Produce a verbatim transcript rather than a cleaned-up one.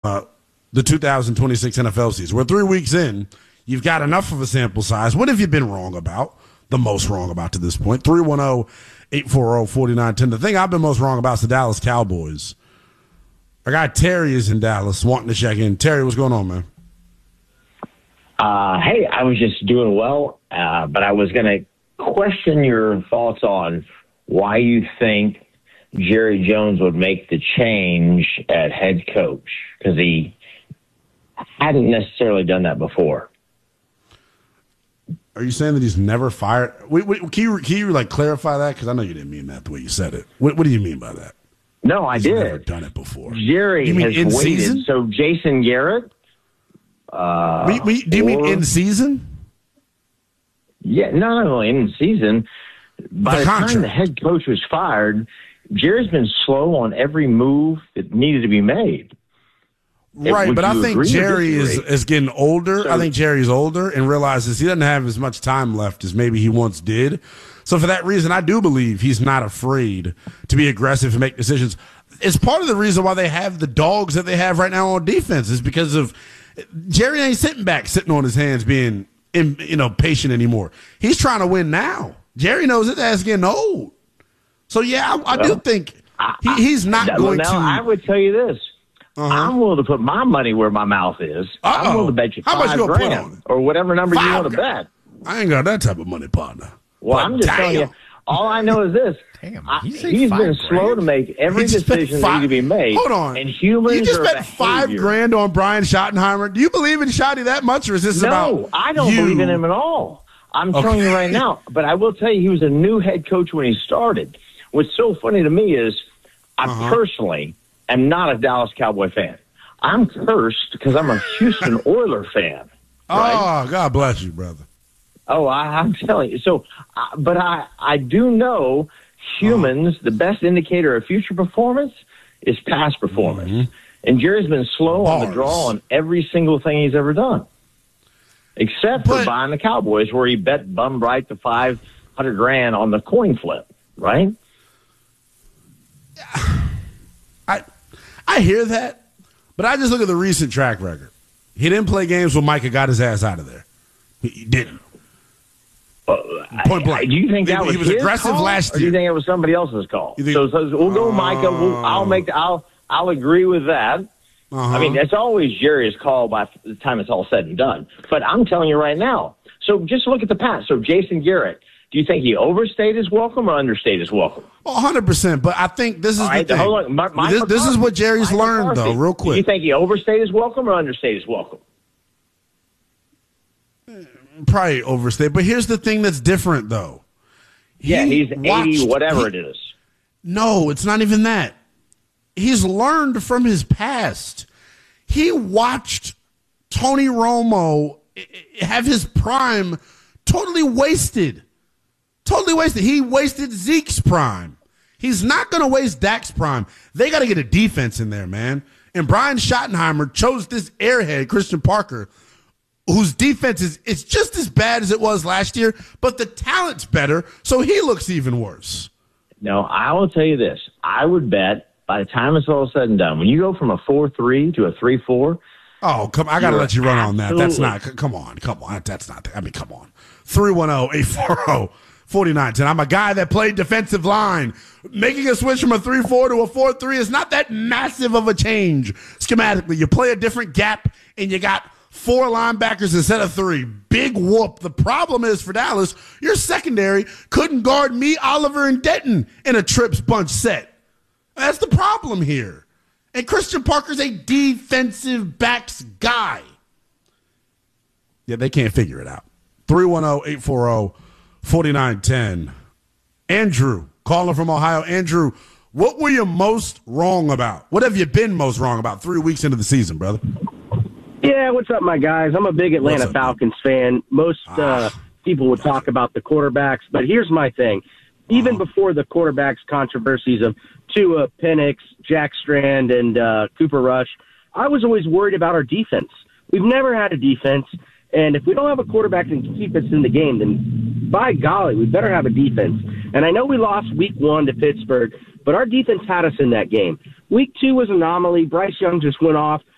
uh, the two thousand twenty-six N F L season. We're three weeks in. You've got enough of a sample size. What have you been wrong about? The most wrong about to this point? three one zero, eight four zero, four nine one zero. The thing I've been most wrong about is the Dallas Cowboys. Our guy Terry is in Dallas wanting to check in. Terry, what's going on, man? Uh, hey, I was just doing well, uh, but I was going to question your thoughts on why you think Jerry Jones would make the change at head coach, because he hadn't necessarily done that before. Are you saying that he's never fired? Wait, wait, can you can you like clarify that? Because I know you didn't mean that the way you said it. What, what do you mean by that? No, I he's did. Never done it before. Jerry you mean has in waited. Season? So Jason Garrett. Uh, we, we, do you or, mean in season? Yeah, not only in season. By the, the time the head coach was fired, Jerry's been slow on every move that needed to be made. Right, Would but I think Jerry is, is getting older. So, I think Jerry's older and realizes he doesn't have as much time left as maybe he once did. So for that reason, I do believe he's not afraid to be aggressive and make decisions. It's part of the reason why they have the dogs that they have right now on defense is because of Jerry ain't sitting back, sitting on his hands, being in, you know patient anymore. He's trying to win now. Jerry knows his ass getting old. So yeah, I, I well, do think he, he's not I, going now, to. I would tell you this. Uh-huh. I'm willing to put my money where my mouth is. Uh-oh. I'm willing to bet you five How much you gonna grand put on it? Or whatever number five you want to bet. I ain't got that type of money, partner. Well, but I'm just damn. telling you. All I know is this. Damn, I, he's been grand. slow to make every decision that needs to be made. Hold on. And humans you just are spent behavior. five grand on Brian Schottenheimer. Do you believe in Schotty that much, or is this no, about No, I don't you? believe in him at all. I'm okay. telling you right now. But I will tell you, he was a new head coach when he started. What's so funny to me is I uh-huh. personally am not a Dallas Cowboy fan. I'm cursed because I'm a Houston Oiler fan. Right? Oh, God bless you, brother. Oh, I, I'm telling you. So, uh, but I, I do know humans, uh-huh. the best indicator of future performance is past performance. Mm-hmm. And Jerry's been slow Bars. on the draw on every single thing he's ever done, except but, for buying the Cowboys, where he bet bum right to five hundred grand on the coin flip, right? I, I hear that. But I just look at the recent track record. He didn't play games when Micah got his ass out of there. He didn't. Uh, Point blank. I, do you think that he, was he was his aggressive call, last or year? Do you think it was somebody else's call? Think, so, so we'll go, uh, Micah. We'll, I'll make. The, I'll. I'll agree with that. Uh-huh. I mean, that's always Jerry's call by the time it's all said and done. But I'm telling you right now. So just look at the past. So Jason Garrett. Do you think he overstayed his welcome or understayed his welcome? one hundred percent. But I think this is right, the thing. Hold on. My, this, this is what Jerry's Mike learned, McCarthy. though, real quick. Do you think he overstayed his welcome or understayed his welcome? Probably overstayed. But here's the thing that's different, though. He yeah, he's watched, eighty, whatever he, it is. No, it's not even that. He's learned from his past. He watched Tony Romo have his prime totally wasted. Totally wasted. He wasted Zeke's prime. He's not going to waste Dak's prime. They got to get a defense in there, man. And Brian Schottenheimer chose this airhead, Christian Parker, whose defense is it's just as bad as it was last year, but the talent's better, so he looks even worse. No, I will tell you this. I would bet by the time it's all said and done, when you go from a four three to a three four. Oh, come I got to let you run on that. That's not, come on, come on. That's not, I mean, come on. three one zero, eight four zero, four nine one zero. I'm a guy that played defensive line. Making a switch from a three four to a four three is not that massive of a change schematically. You play a different gap, and you got four linebackers instead of three. Big whoop. The problem is for Dallas, your secondary couldn't guard me, Oliver, and Denton in a trips bunch set. That's the problem here. And Christian Parker's a defensive backs guy. Yeah, they can't figure it out. three one zero, eight four zero, four nine one zero. Andrew, calling from Ohio. Andrew, what were you most wrong about? What have you been most wrong about three weeks into the season, brother? Yeah, what's up, my guys? I'm a big Atlanta up, Falcons man? fan. Most uh, ah, people would talk about the quarterbacks, but here's my thing. Even uh-huh. before the quarterbacks controversies of Tua, Penix, Jack Strand, and uh, Cooper Rush, I was always worried about our defense. We've never had a defense, and if we don't have a quarterback that can keep us in the game, then by golly, we better have a defense. And I know we lost week one to Pittsburgh, but our defense had us in that game. Week two was an anomaly. Bryce Young just went off.